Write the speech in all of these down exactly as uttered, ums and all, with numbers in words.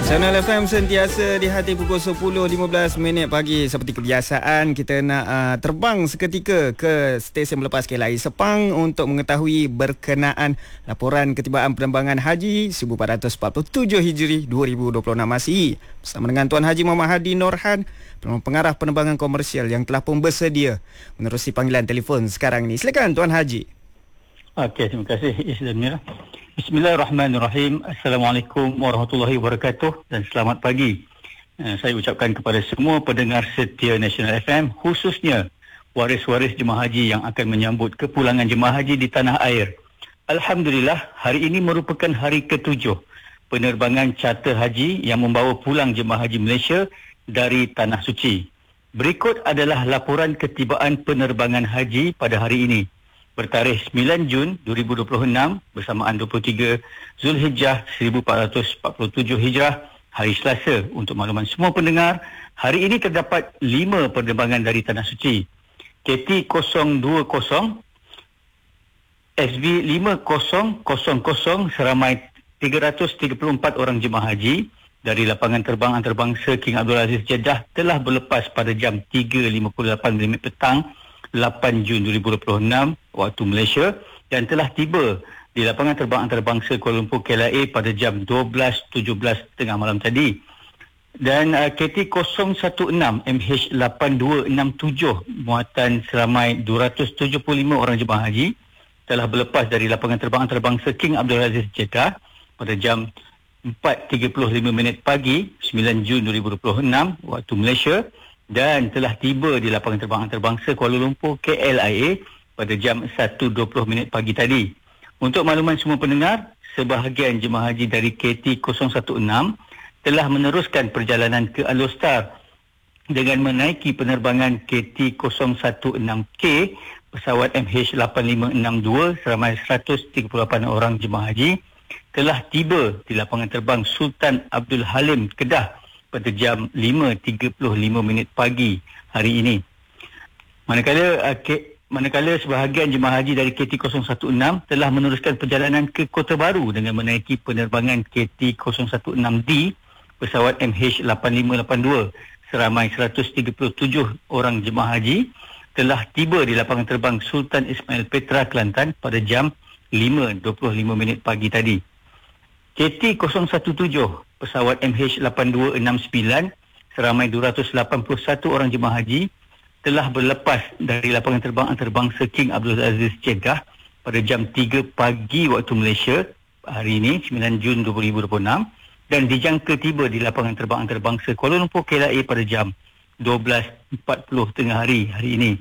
Channel F M sentiasa di hati pukul sepuluh lima belas minit pagi. Seperti kebiasaan, kita nak uh, terbang seketika ke stesen melepas K L I Sepang untuk mengetahui berkenaan laporan ketibaan penerbangan Haji seribu empat ratus empat puluh tujuh Hijri dua ribu dua puluh enam Masihi bersama dengan Tuan Haji Muhammad Hadi Norhan, pengarah penerbangan komersial yang telah pun bersedia menerusi panggilan telefon sekarang ini. Silakan Tuan Haji. Okey, terima kasih Islam Mira. Bismillahirrahmanirrahim. Assalamualaikum warahmatullahi wabarakatuh dan selamat pagi. Uh, saya ucapkan kepada semua pendengar setia National F M, khususnya waris-waris jemaah haji yang akan menyambut kepulangan jemaah haji di tanah air. Alhamdulillah, hari ini merupakan hari ketujuh penerbangan charter haji yang membawa pulang jemaah haji Malaysia dari Tanah Suci. Berikut adalah laporan ketibaan penerbangan haji pada hari ini. Bertarikh sembilan Jun dua ribu dua puluh enam bersamaan dua puluh tiga Zulhijjah seribu empat ratus empat puluh tujuh Hijrah, hari Selasa. Untuk makluman semua pendengar, hari ini terdapat lima penerbangan dari Tanah Suci. K T kosong dua kosong, S B lima kosong kosong kosong seramai tiga ratus tiga puluh empat orang jemaah haji dari lapangan terbang antarabangsa King Abdul Aziz Jeddah telah berlepas pada jam tiga lima puluh lapan minit petang lapan Jun dua ribu dua puluh enam waktu Malaysia dan telah tiba di lapangan terbang antarabangsa Kuala Lumpur K L I A pada jam dua belas tujuh belas tengah malam tadi. Dan uh, K T kosong satu enam M H lapan dua enam tujuh muatan seramai dua ratus tujuh puluh lima orang jemaah haji telah berlepas dari lapangan terbang antarabangsa King Abdul Aziz Jeddah pada jam empat tiga puluh lima minit pagi sembilan Jun dua ribu dua puluh enam waktu Malaysia dan telah tiba di lapangan terbang antarabangsa Kuala Lumpur K L I A pada jam satu dua puluh minit pagi tadi. Untuk makluman semua pendengar, sebahagian jemaah haji dari K T kosong satu enam telah meneruskan perjalanan ke Alostar dengan menaiki penerbangan K T kosong satu enam K pesawat M H lapan lima enam dua seramai seratus tiga puluh lapan orang jemaah haji telah tiba di lapangan terbang Sultan Abdul Halim Kedah pada jam lima tiga puluh lima minit pagi hari ini. Manakala uh, ke, manakala sebahagian jemaah haji dari K T kosong satu enam telah meneruskan perjalanan ke Kota Baru dengan menaiki penerbangan K T kosong satu enam D pesawat M H lapan lima lapan dua seramai seratus tiga puluh tujuh orang jemaah haji telah tiba di lapangan terbang Sultan Ismail Petra Kelantan pada jam lima dua puluh lima minit pagi tadi. K T kosong satu tujuh pesawat M H lapan dua enam sembilan seramai dua ratus lapan puluh satu orang jemaah haji telah berlepas dari lapangan terbang antarabangsa King Abdul Aziz Jeddah pada jam tiga pagi waktu Malaysia hari ini sembilan Jun dua ribu dua puluh enam dan dijangka tiba di lapangan terbang antarabangsa Kuala Lumpur K L I A pada jam dua belas empat puluh tengah hari hari ini.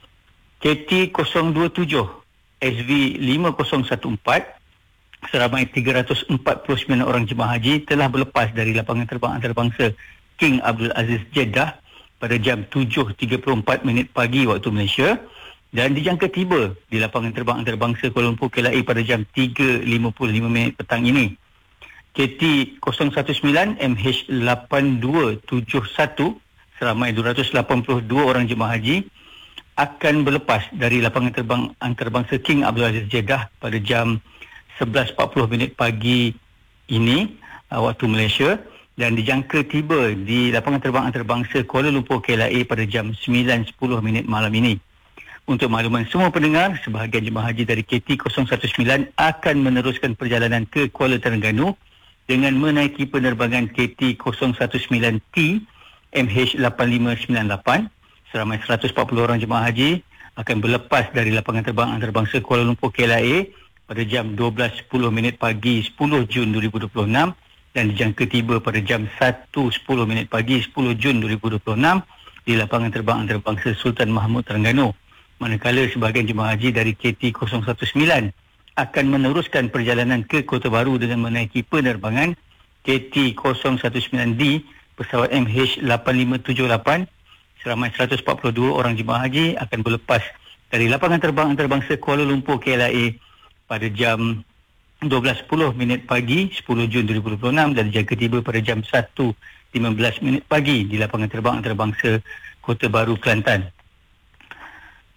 K T kosong dua tujuh S V lima kosong satu empat seramai tiga ratus empat puluh sembilan orang jemaah haji telah berlepas dari lapangan terbang antarabangsa King Abdul Aziz Jeddah pada jam tujuh tiga puluh empat minit pagi waktu Malaysia dan dijangka tiba di lapangan terbang antarabangsa Kuala Lumpur K L I A pada jam tiga lima puluh lima minit petang ini. K T kosong satu sembilan M H lapan dua tujuh satu seramai dua ratus lapan puluh dua orang jemaah haji akan berlepas dari lapangan terbang antarabangsa King Abdul Aziz Jeddah pada jam sebelas empat puluh minit pagi ini uh, waktu Malaysia dan dijangka tiba di lapangan terbang antarabangsa Kuala Lumpur K L I A pada jam sembilan sepuluh minit malam ini. Untuk makluman semua pendengar, sebahagian jemaah haji dari K T kosong satu sembilan akan meneruskan perjalanan ke Kuala Terengganu dengan menaiki penerbangan K T kosong satu sembilan T M H lapan lima sembilan lapan seramai seratus empat puluh orang jemaah haji akan berlepas dari lapangan terbang antarabangsa Kuala Lumpur K L I A pada jam dua belas sepuluh minit pagi sepuluh Jun dua ribu dua puluh enam dan dijangka tiba pada jam satu sepuluh minit pagi sepuluh Jun dua ribu dua puluh enam di lapangan terbang antarabangsa Sultan Mahmud Terengganu. Manakala sebahagian jemaah haji dari K T kosong satu sembilan akan meneruskan perjalanan ke Kota Baru dengan menaiki penerbangan K T kosong satu sembilan D pesawat M H lapan lima tujuh lapan seramai seratus empat puluh dua orang jemaah haji akan berlepas dari lapangan terbang antarabangsa Kuala Lumpur K L I A pada jam dua belas sepuluh minit pagi sepuluh Jun dua ribu dua puluh enam dan dijangka tiba pada jam satu lima belas minit pagi di lapangan terbang antarabangsa Kota Baru Kelantan.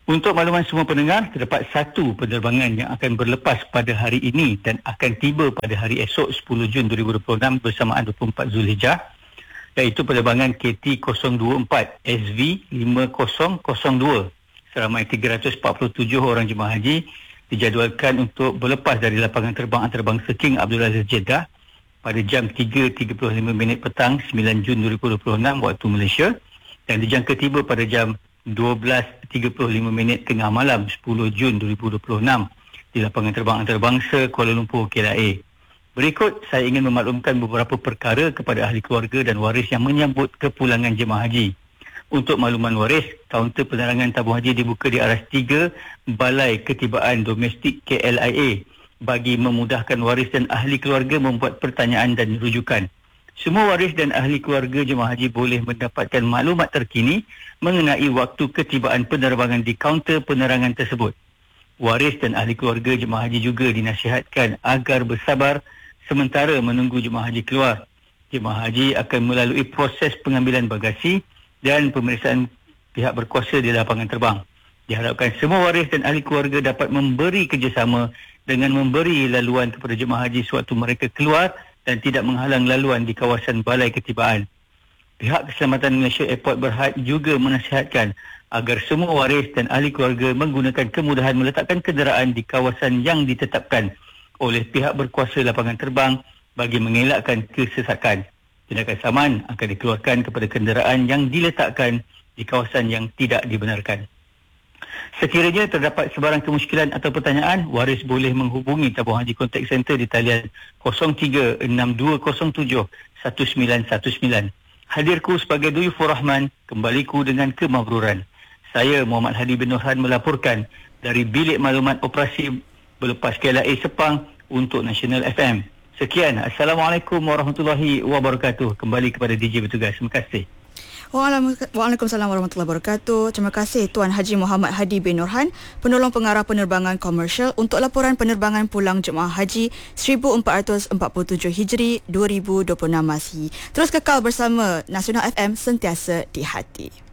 Untuk makluman semua pendengar, terdapat satu penerbangan yang akan berlepas pada hari ini dan akan tiba pada hari esok sepuluh Jun dua ribu dua puluh enam bersamaan dua puluh empat Zulhijjah, iaitu penerbangan K T kosong dua empat S V lima kosong kosong dua. Seramai tiga ratus empat puluh tujuh orang jemaah haji dijadualkan untuk berlepas dari lapangan terbang antarabangsa King Abdul Aziz Jeddah pada jam tiga tiga puluh lima minit petang sembilan Jun dua ribu dua puluh enam waktu Malaysia, dan dijangka tiba pada jam dua belas tiga puluh lima minit tengah malam sepuluh Jun dua ribu dua puluh enam di lapangan terbang antarabangsa Kuala Lumpur K L A. Berikut saya ingin memaklumkan beberapa perkara kepada ahli keluarga dan waris yang menyambut kepulangan jemaah haji. Untuk makluman waris, kaunter penerangan tabung haji dibuka di aras tiga Balai Ketibaan Domestik K L I A bagi memudahkan waris dan ahli keluarga membuat pertanyaan dan rujukan. Semua waris dan ahli keluarga jemaah haji boleh mendapatkan maklumat terkini mengenai waktu ketibaan penerbangan di kaunter penerangan tersebut. Waris dan ahli keluarga jemaah haji juga dinasihatkan agar bersabar sementara menunggu jemaah haji keluar. Jemaah haji akan melalui proses pengambilan bagasi dan pemeriksaan pihak berkuasa di lapangan terbang. Diharapkan semua waris dan ahli keluarga dapat memberi kerjasama dengan memberi laluan kepada jemaah haji sewaktu mereka keluar dan tidak menghalang laluan di kawasan Balai Ketibaan. Pihak Keselamatan Malaysia Airport Berhad juga menasihatkan agar semua waris dan ahli keluarga menggunakan kemudahan meletakkan kenderaan di kawasan yang ditetapkan oleh pihak berkuasa lapangan terbang bagi mengelakkan kesesakan. Tindakan saman akan dikeluarkan kepada kenderaan yang diletakkan di kawasan yang tidak dibenarkan. Sekiranya terdapat sebarang kemusykilan atau pertanyaan, waris boleh menghubungi tabung haji Contact Center di talian kosong tiga enam dua kosong tujuh satu sembilan satu sembilan. Hadirku sebagai Duyufur Rahman, kembaliku dengan kemabruran. Saya Muhammad Hadi bin Nurhan melaporkan dari Bilik Maklumat Operasi Berlepas K L A Sepang untuk National F M. Sekian, Assalamualaikum warahmatullahi wabarakatuh. Kembali kepada D J bertugas. Terima kasih. Waalaikumsalam warahmatullahi wabarakatuh. Terima kasih Tuan Haji Muhammad Hadi bin Nurhan, penolong pengarah penerbangan komersial untuk laporan penerbangan pulang jemaah haji seribu empat ratus empat puluh tujuh Hijri dua ribu dua puluh enam Masihi. Terus kekal bersama Nasional F M, sentiasa di hati.